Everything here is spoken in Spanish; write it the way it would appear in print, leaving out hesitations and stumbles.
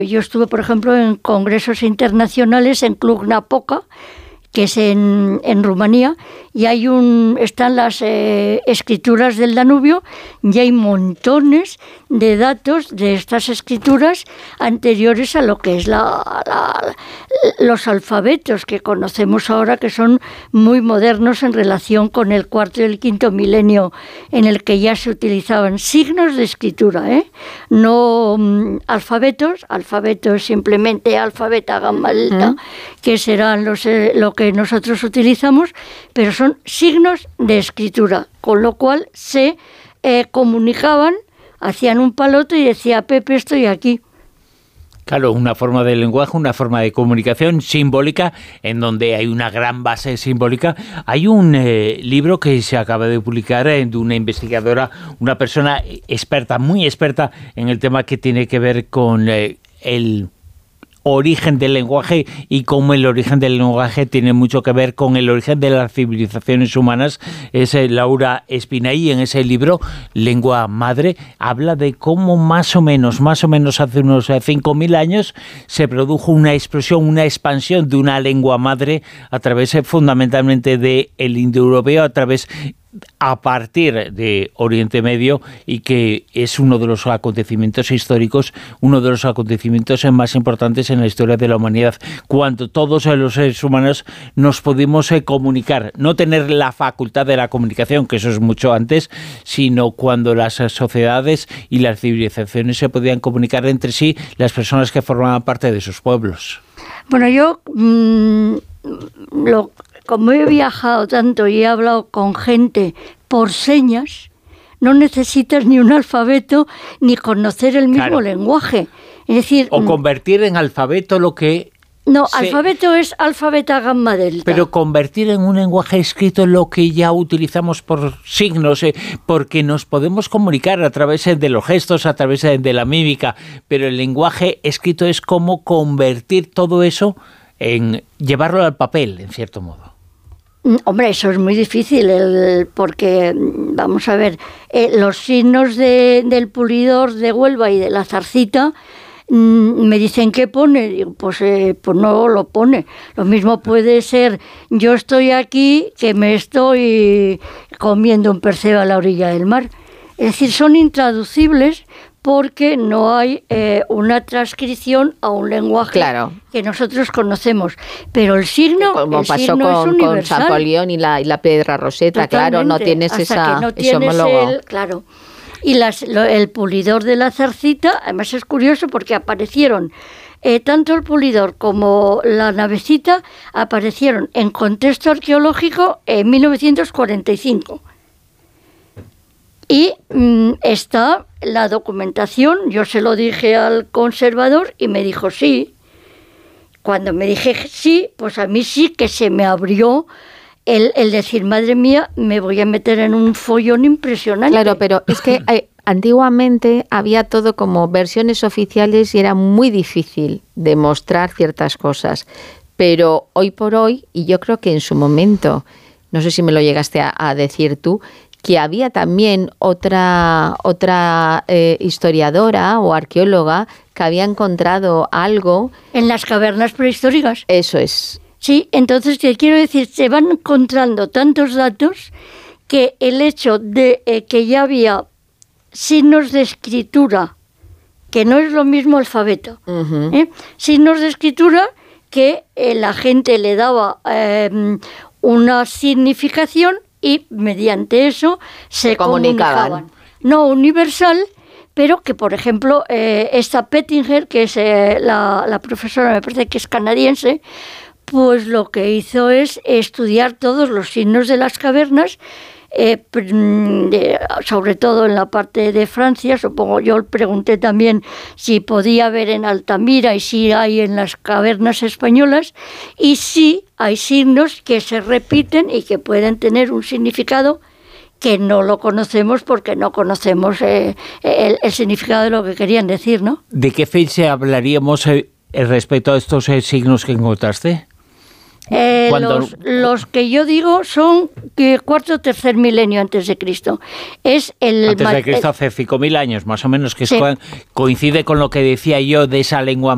Yo estuve, por ejemplo, en congresos internacionales en Cluj-Napoca, que es en Rumanía, y están las escrituras del Danubio, y hay montones de datos de estas escrituras anteriores a lo que es los alfabetos que conocemos ahora, que son muy modernos en relación con el cuarto y el quinto milenio, en el que ya se utilizaban signos de escritura, no alfabetos. Alfabeto es simplemente alfa, beta, gamma, delta, que serán lo que nosotros utilizamos, pero son signos de escritura, con lo cual se comunicaban, hacían un palote y decía: Pepe, estoy aquí. Claro, una forma de lenguaje, una forma de comunicación simbólica, en donde hay una gran base simbólica. Hay un libro que se acaba de publicar de una investigadora, una persona experta, muy experta en el tema que tiene que ver con el origen del lenguaje, y cómo el origen del lenguaje tiene mucho que ver con el origen de las civilizaciones humanas. Es Laura Espinaí. En ese libro, Lengua Madre, habla de cómo más o menos hace unos 5.000 años se produjo una explosión, una expansión de una lengua madre a través fundamentalmente del indoeuropeo, a partir de Oriente Medio, y que es uno de los acontecimientos históricos, uno de los acontecimientos más importantes en la historia de la humanidad, cuando todos los seres humanos nos pudimos comunicar, no tener la facultad de la comunicación, que eso es mucho antes, sino cuando las sociedades y las civilizaciones se podían comunicar entre sí, las personas que formaban parte de sus pueblos. Bueno, yo como he viajado tanto y he hablado con gente por señas, no necesitas ni un alfabeto ni conocer el mismo lenguaje. Es decir, o convertir en alfabeto lo que... No, alfabeto es alfa, beta, gamma, delta. Pero convertir en un lenguaje escrito lo que ya utilizamos por signos, porque nos podemos comunicar a través de los gestos, a través de la mímica, pero el lenguaje escrito es como convertir todo eso en llevarlo al papel, en cierto modo. Hombre, eso es muy difícil, porque, vamos a ver, los signos del pulidor de Huelva y de la zarcita, me dicen ¿qué pone? Digo, pues no lo pone. Lo mismo puede ser: yo estoy aquí, que me estoy comiendo un percebe a la orilla del mar. Es decir, son intraducibles porque no hay una transcripción a un lenguaje que nosotros conocemos. Pero el signo, como pasó con Champollion y la piedra Rosetta, claro, no tienes ese homólogo. Claro. Y el pulidor de la zarcita, además es curioso porque aparecieron, tanto el pulidor como la navecita aparecieron en contexto arqueológico en 1945. Y está la documentación. Yo se lo dije al conservador y me dijo sí. Cuando me dije sí, pues a mí sí que se me abrió el decir: madre mía, me voy a meter en un follón impresionante. Claro, pero es que antiguamente había todo como versiones oficiales y era muy difícil demostrar ciertas cosas. Pero hoy por hoy, y yo creo que en su momento, no sé si me lo llegaste a decir tú, que había también otra historiadora o arqueóloga que había encontrado algo en las cavernas prehistóricas. Eso es. Sí, entonces te quiero decir, se van encontrando tantos datos que el hecho de que ya había signos de escritura, que no es lo mismo alfabeto, signos de escritura que la gente le daba una significación y mediante eso se comunicaban. No universal, pero que, por ejemplo, esta Pettinger, que es la profesora, me parece que es canadiense, pues lo que hizo es estudiar todos los signos de las cavernas, sobre todo en la parte de Francia. Supongo, yo pregunté también si podía haber en Altamira y si hay en las cavernas españolas, y sí hay signos que se repiten y que pueden tener un significado que no lo conocemos porque no conocemos el significado de lo que querían decir, ¿no? ¿De qué fecha hablaríamos respecto a estos signos que encontraste? Los que yo digo son cuarto o tercer milenio antes de Cristo. Antes de Cristo, hace 5.000 años, más o menos, que coincide con lo que decía yo de esa lengua